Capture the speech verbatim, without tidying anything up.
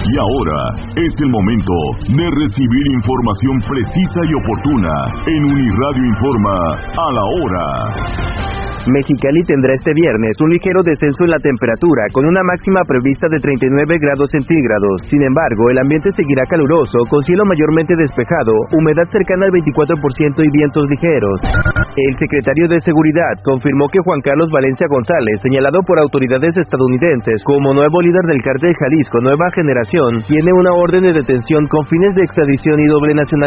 Y ahora es el momento de recibir información precisa y oportuna en Uniradio Informa a la hora. Mexicali tendrá este viernes un ligero descenso en la temperatura, con una máxima prevista de treinta y nueve grados centígrados. Sin embargo, el ambiente seguirá caluroso, con cielo mayormente despejado, humedad cercana al veinticuatro por ciento y vientos ligeros. El secretario de Seguridad confirmó que Juan Carlos Valencia González, señalado por autoridades estadounidenses como nuevo líder del cártel Jalisco Nueva Generación, tiene una orden de detención con fines de extradición y doble nacionalidad.